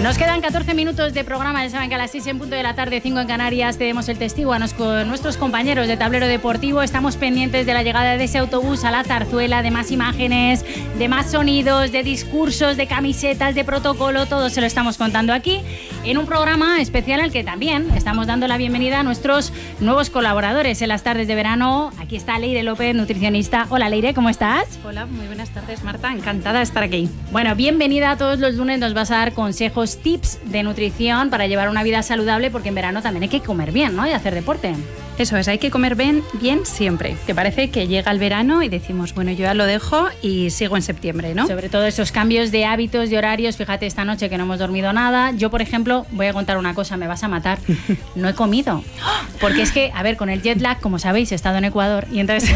Nos quedan 14 minutos de programa. Ya saben que a las 6 en punto de la tarde, 5 en Canarias, tenemos el testigo con nuestros compañeros de Tablero Deportivo. Estamos pendientes de la llegada de ese autobús a la Zarzuela, de más imágenes, de más sonidos, de discursos, de camisetas, de protocolo. Todo se lo estamos contando aquí en un programa especial al que también estamos dando la bienvenida a nuestros nuevos colaboradores en las tardes de verano. Aquí está Leire López, nutricionista. Hola Leire, ¿cómo estás? Hola, muy buenas tardes Marta, encantada de estar aquí. Bueno, bienvenida. Todos los lunes nos vas a dar consejos, tips de nutrición para llevar una vida saludable, porque en verano también hay que comer bien, ¿no? Y hacer deporte. Eso es, hay que comer bien siempre, que parece que llega el verano y decimos, bueno, yo ya lo dejo y sigo en septiembre, ¿no? Sobre todo esos cambios de hábitos, de horarios. Fíjate, esta noche que no hemos dormido nada. Yo, por ejemplo, voy a contar una cosa, me vas a matar. No he comido. Porque es que, a ver, con el jet lag, como sabéis, he estado en Ecuador y entonces...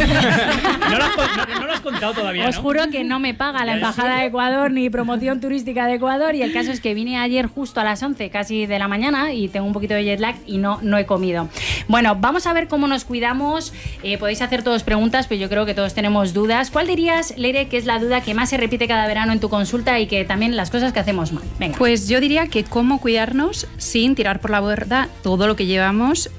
No lo has contado todavía, ¿no? Os juro que no me paga la Embajada de Ecuador ni promoción turística de Ecuador, y el caso es que vine ayer justo a las 11, casi de la mañana, y tengo un poquito de jet lag y no he comido. Bueno, vamos a ver cómo nos cuidamos. Podéis hacer todos preguntas, pero yo creo que todos tenemos dudas. ¿Cuál dirías, Leire, que es la duda que más se repite cada verano en tu consulta y que también las cosas que hacemos mal? Venga. Pues yo diría que cómo cuidarnos sin tirar por la borda todo lo que llevamos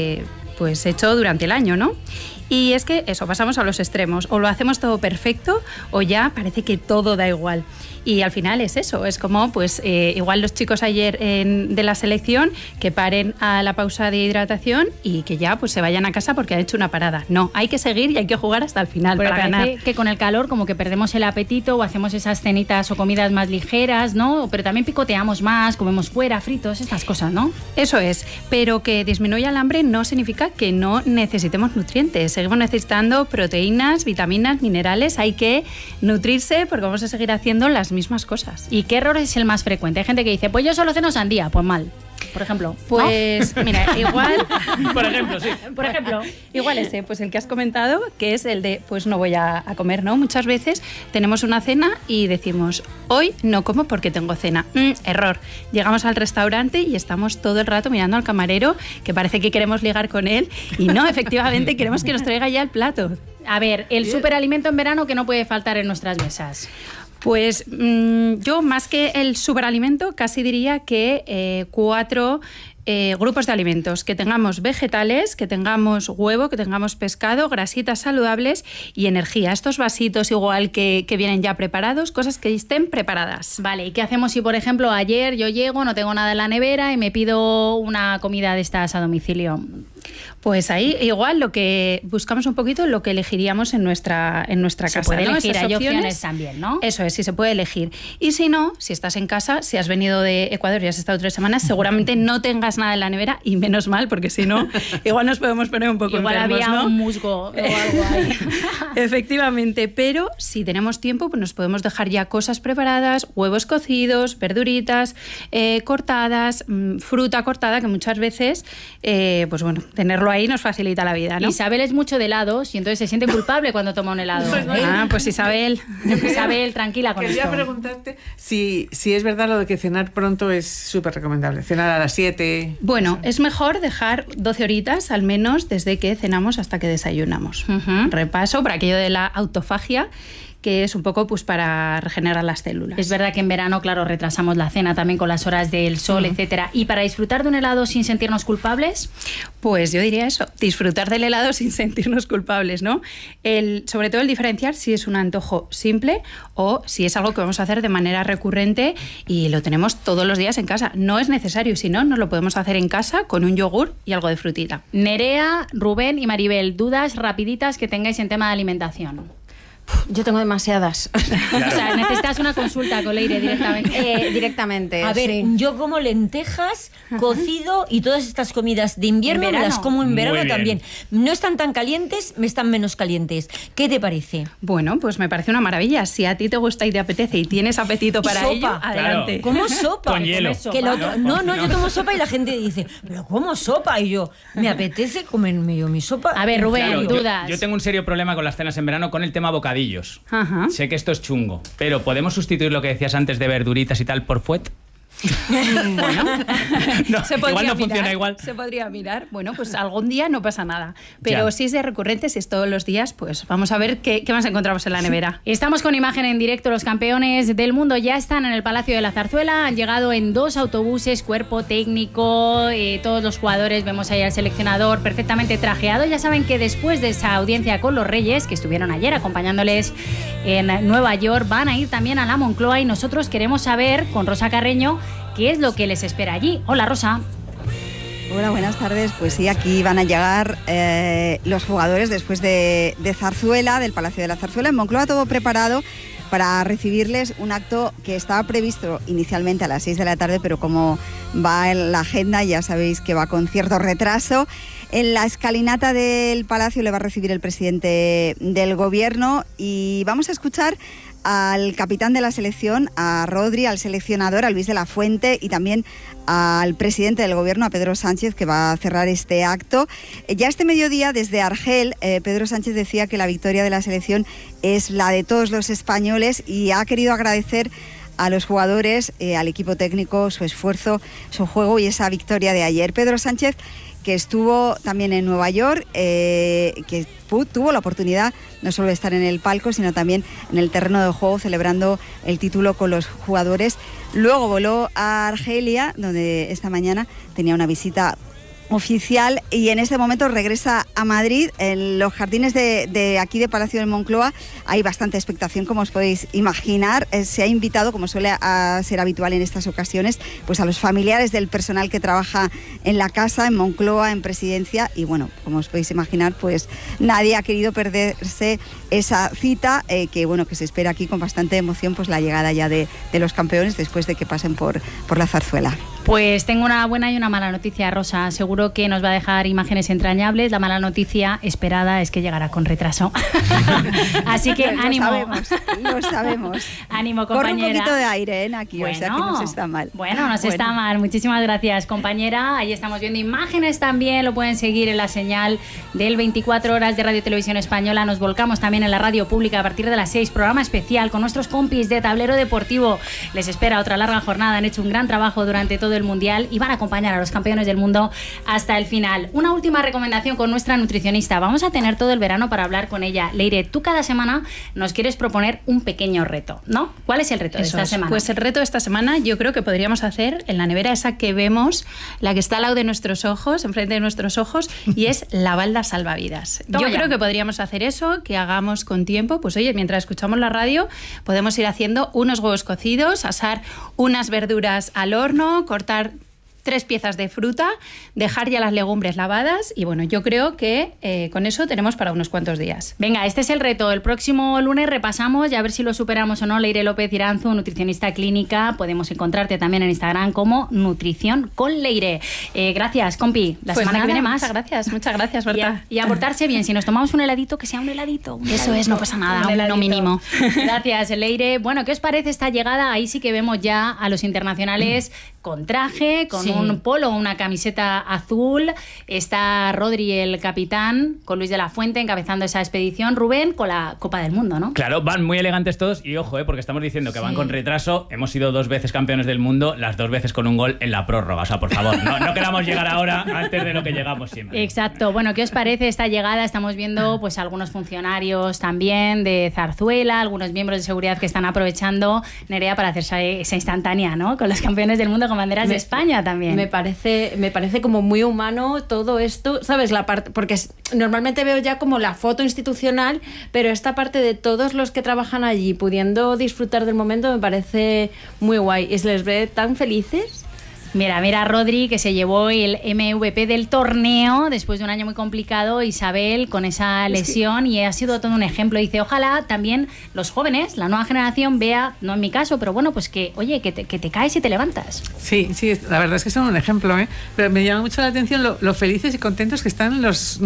pues hecho durante el año, ¿no? Y es que eso, pasamos a los extremos, o lo hacemos todo perfecto o ya parece que todo da igual. Y al final es eso, es como pues igual los chicos ayer de la selección que paren a la pausa de hidratación y que ya pues se vayan a casa porque han hecho una parada. No, hay que seguir y hay que jugar hasta el final. Pero para parece ganar. Que con el calor como que perdemos el apetito o hacemos esas cenitas o comidas más ligeras, ¿no? Pero también picoteamos más, comemos fuera, fritos, estas cosas, ¿no? Eso es, pero que disminuya el hambre no significa que no necesitemos nutrientes. Seguimos necesitando proteínas, vitaminas, minerales. Hay que nutrirse porque vamos a seguir haciendo las mismas cosas. ¿Y qué error es el más frecuente? Hay gente que dice, pues yo solo ceno sandía. Pues mal, por ejemplo. Pues, ¿no? Mira, igual... Por ejemplo, sí. Por ejemplo. Igual ese, pues el que has comentado, que es el de, pues no voy a comer, ¿no? Muchas veces tenemos una cena y decimos, hoy no como porque tengo cena. Error. Llegamos al restaurante y estamos todo el rato mirando al camarero, que parece que queremos ligar con él, y no, efectivamente, queremos que nos traiga ya el plato. A ver, el superalimento en verano que no puede faltar en nuestras mesas. Pues yo, más que el superalimento, casi diría que 4 grupos de alimentos, que tengamos vegetales, que tengamos huevo, que tengamos pescado, grasitas saludables y energía. Estos vasitos igual que vienen ya preparados, cosas que estén preparadas. Vale, ¿y qué hacemos si, por ejemplo, ayer yo llego, no tengo nada en la nevera y me pido una comida de estas a domicilio? Pues ahí igual lo que buscamos un poquito lo que elegiríamos en nuestra casa. Se puede elegir, hay opciones también, ¿no? Eso es, sí se puede elegir. Y si no, si estás en casa, si has venido de Ecuador y has estado 3 semanas, seguramente no tengas nada en la nevera, y menos mal, porque si no, igual nos podemos poner un poco igual enfermos, había ¿no? un musgo o algo ahí. Efectivamente, pero si tenemos tiempo, pues nos podemos dejar ya cosas preparadas, huevos cocidos, verduritas cortadas, fruta cortada, que muchas veces, pues bueno, tenerlo ahí nos facilita la vida, ¿no? Isabel es mucho de helados y entonces se siente culpable cuando toma un helado. Pues Isabel, tranquila con esto. Quería preguntarte si es verdad lo de que cenar pronto es súper recomendable. Cenar a las 7. Bueno, es mejor dejar 12 horitas al menos desde que cenamos hasta que desayunamos. Repaso para aquello de la autofagia, que es un poco pues para regenerar las células. Es verdad que en verano, claro, retrasamos la cena también con las horas del sol, etcétera. ¿Y para disfrutar de un helado sin sentirnos culpables? Pues yo diría eso, disfrutar del helado sin sentirnos culpables, ¿no? Sobre todo el diferenciar si es un antojo simple o si es algo que vamos a hacer de manera recurrente y lo tenemos todos los días en casa. No es necesario, si no, nos lo podemos hacer en casa con un yogur y algo de frutita. Nerea, Rubén y Maribel, dudas rapiditas que tengáis en tema de alimentación. Yo tengo demasiadas. Claro. O sea, necesitas una consulta con Leire directamente. Directamente. A ver, sí. yo como lentejas, cocido y todas estas comidas de invierno ¿En me verano? las como en Muy verano bien. también. No están tan calientes, me están menos calientes. ¿Qué te parece? Bueno, pues me parece una maravilla. Si a ti te gusta y te apetece y tienes apetito para sopa. ello, adelante. ¿Cómo sopa? Con hielo. Que lo otro- no, yo tomo sopa y la gente dice, ¿pero cómo sopa? Y yo, me apetece comerme yo mi sopa. A ver, Rubén, Claro, dudas. yo tengo un serio problema con las cenas en verano con el tema bocadillos. Ajá. Sé que esto es chungo, pero ¿podemos sustituir lo que decías antes de verduritas y tal por fuet? Bueno, No, se podría igual no mirar, funciona igual. Se podría mirar. Bueno, pues algún día no pasa nada. Pero Ya. si es de recurrente, si es todos los días, pues vamos a ver qué más encontramos en la nevera. Estamos con imagen en directo. Los campeones del mundo ya están en el Palacio de la Zarzuela. Han llegado en 2 autobuses, cuerpo técnico, todos los jugadores. Vemos ahí al seleccionador perfectamente trajeado. Ya saben que después de esa audiencia con los Reyes, que estuvieron ayer acompañándoles en Nueva York, van a ir también a la Moncloa y nosotros queremos saber con Rosa Carreño qué es lo que les espera allí. Hola, Rosa. Hola, buenas tardes. Pues sí, aquí van a llegar los jugadores después de Zarzuela, del Palacio de la Zarzuela. En Moncloa todo preparado para recibirles, un acto que estaba previsto inicialmente a las 6 de la tarde, pero como va en la agenda, ya sabéis que va con cierto retraso. En la escalinata del Palacio le va a recibir el presidente del Gobierno y vamos a escuchar al capitán de la selección, a Rodri, al seleccionador, a Luis de la Fuente y también al presidente del Gobierno, a Pedro Sánchez, que va a cerrar este acto. Ya este mediodía, desde Argel, Pedro Sánchez decía que la victoria de la selección es la de todos los españoles y ha querido agradecer a los jugadores, al equipo técnico, su esfuerzo, su juego y esa victoria de ayer. Pedro Sánchez, que estuvo también en Nueva York, que tuvo la oportunidad no solo de estar en el palco, sino también en el terreno de juego celebrando el título con los jugadores. Luego voló a Argelia, donde esta mañana tenía una visita oficial y en este momento regresa a Madrid. En los jardines de aquí de Palacio de Moncloa hay bastante expectación, como os podéis imaginar. Se ha invitado, como suele ser habitual en estas ocasiones, pues a los familiares del personal que trabaja en la casa, en Moncloa, en Presidencia, y bueno, como os podéis imaginar, pues nadie ha querido perderse esa cita, que bueno, que se espera aquí con bastante emoción, pues la llegada ya de los campeones después de que pasen por la Zarzuela. Pues tengo una buena y una mala noticia, Rosa. Seguro que nos va a dejar imágenes entrañables. La mala noticia esperada es que llegará con retraso. Así que ánimo. Lo sabemos. Ánimo, compañera. Corre un poquito de aire, aquí, o sea que no se está mal. Bueno, no se está mal. Muchísimas gracias, compañera. Ahí estamos viendo imágenes también. Lo pueden seguir en la señal del 24 horas de Radio Televisión Española. Nos volcamos también en la radio pública a partir de las 6. Programa especial con nuestros compis de Tablero Deportivo. Les espera otra larga jornada. Han hecho un gran trabajo durante todo el Mundial y van a acompañar a los campeones del mundo hasta el final. Una última recomendación con nuestra nutricionista. Vamos a tener todo el verano para hablar con ella. Leire, tú cada semana nos quieres proponer un pequeño reto, ¿no? ¿Cuál es el reto de esta semana? Pues el reto de esta semana yo creo que podríamos hacer en la nevera esa que vemos, la que está al lado de nuestros ojos, enfrente de nuestros ojos, y es la balda salvavidas. Yo creo que podríamos hacer eso, que hagamos con tiempo. Pues oye, mientras escuchamos la radio podemos ir haciendo unos huevos cocidos, asar unas verduras al horno, cortar 3 piezas de fruta, dejar ya las legumbres lavadas y bueno, yo creo que con eso tenemos para unos cuantos días. Venga, este es el reto. El próximo lunes repasamos y a ver si lo superamos o no. Leire López Iranzu, nutricionista clínica. Podemos encontrarte también en Instagram como Nutrición con Leire. Gracias, compi. La semana que viene más. Muchas gracias, Berta. Y a portarse bien. Si nos tomamos un heladito, que sea un heladito. Eso es, no pasa nada, un mínimo. Gracias, Leire. Bueno, ¿qué os parece esta llegada? Ahí sí que vemos ya a los internacionales con traje, con un polo, una camiseta azul. Está Rodri, el capitán, con Luis de la Fuente encabezando esa expedición. Rubén con la Copa del Mundo, ¿no? Claro, van muy elegantes todos y ojo, porque estamos diciendo que van con retraso. Hemos sido 2 veces campeones del mundo, las 2 veces con un gol en la prórroga. O sea, por favor, no queramos llegar ahora antes de lo que llegamos siempre. Exacto. Bueno, ¿qué os parece esta llegada? Estamos viendo pues algunos funcionarios también de Zarzuela, algunos miembros de seguridad que están aprovechando, Nerea, para hacerse esa instantánea, ¿no? Con los campeones del mundo con banderas de España también. Me parece como muy humano todo esto, ¿sabes? La parte, porque normalmente veo ya como la foto institucional, pero esta parte de todos los que trabajan allí pudiendo disfrutar del momento me parece muy guay y se les ve tan felices. Mira a Rodri, que se llevó el MVP del torneo después de un año muy complicado. Isabel con esa lesión y ha sido todo un ejemplo. Dice, ojalá también los jóvenes, la nueva generación vea, no en mi caso, pero bueno, pues que, oye, que te caes y te levantas. Sí, la verdad es que son un ejemplo, ¿eh? Pero me llama mucho la atención lo felices y contentos que están los...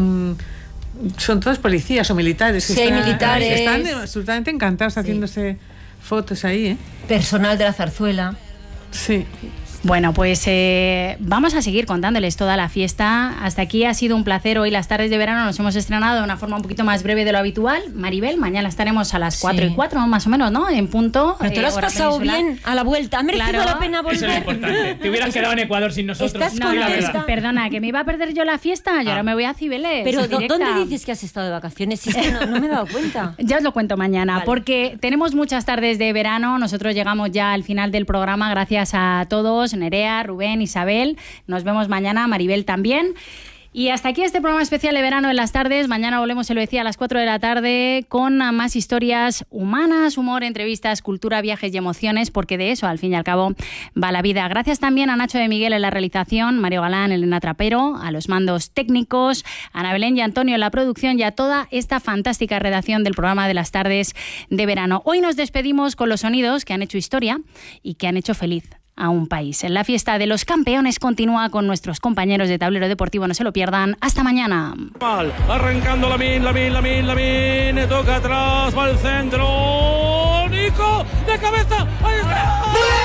son todos policías o militares. Sí, hay militares. Están absolutamente encantados haciéndose fotos ahí, ¿eh? Personal de la Zarzuela. Sí. Bueno, pues vamos a seguir contándoles toda la fiesta. Hasta aquí ha sido un placer. Hoy las tardes de verano nos hemos estrenado de una forma un poquito más breve de lo habitual. Maribel, mañana estaremos a las 4:04 más o menos, ¿no? En punto. Pero te lo has pasado bien a la vuelta. ¿Ha merecido la pena volver? Eso es lo importante. Te hubieras quedado en Ecuador sin nosotros. ¿Estás contenta? Perdona, que me iba a perder yo la fiesta. Yo ahora me voy a Cibeles. Pero directa. ¿dónde dices que has estado de vacaciones? Si es que no me he dado cuenta. Ya os lo cuento mañana, Vale. porque tenemos muchas tardes de verano. Nosotros llegamos ya al final del programa. Gracias a todos, Nerea, Rubén, Isabel. Nos vemos mañana, Maribel también. Y hasta aquí este programa especial de verano en las tardes. Mañana volvemos, se lo decía, a las 4 de la tarde con más historias humanas, humor, entrevistas, cultura, viajes y emociones, porque de eso, al fin y al cabo, va la vida. Gracias también a Nacho de Miguel en la realización, Mario Galán, Elena Trapero, a los mandos técnicos, a Ana Belén y Antonio en la producción y a toda esta fantástica redacción del programa de las tardes de verano. Hoy nos despedimos con los sonidos que han hecho historia y que han hecho feliz a un país. En la fiesta de los campeones continúa con nuestros compañeros de Tablero Deportivo. No se lo pierdan. Hasta mañana. Arrancando Lamin, toca atrás, va al centro. Nico, de cabeza. Ahí está.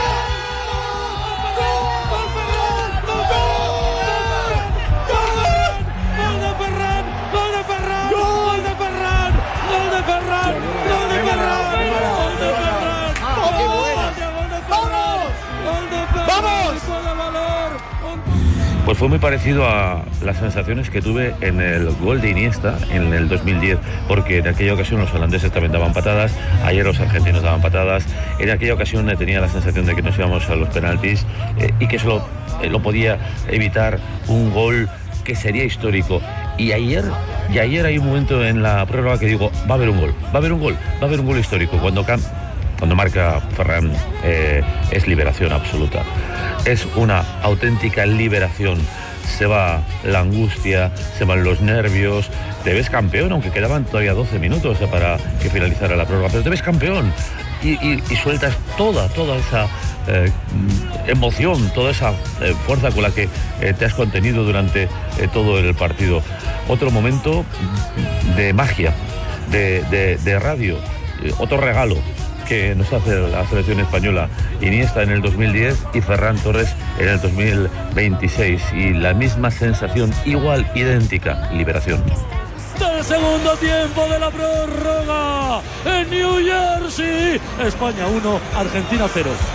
Pues fue muy parecido a las sensaciones que tuve en el gol de Iniesta en el 2010, porque en aquella ocasión los holandeses también daban patadas, ayer los argentinos daban patadas, en aquella ocasión tenía la sensación de que nos íbamos a los penaltis y que solo lo podía evitar un gol que sería histórico. Y ayer hay un momento en la prórroga que digo, va a haber un gol histórico. Cuando marca Ferran es liberación absoluta. Es una auténtica liberación. Se va la angustia, se van los nervios. Te ves campeón, aunque quedaban todavía 12 minutos para que finalizara la prórroga. Pero te ves campeón y sueltas toda esa emoción, toda esa fuerza con la que te has contenido durante todo el partido. Otro momento de magia, de radio, otro regalo que nos hace la selección española. Iniesta en el 2010 y Ferran Torres en el 2026. Y la misma sensación, igual, idéntica, liberación. Del segundo tiempo de la prórroga en New Jersey. España 1, Argentina 0.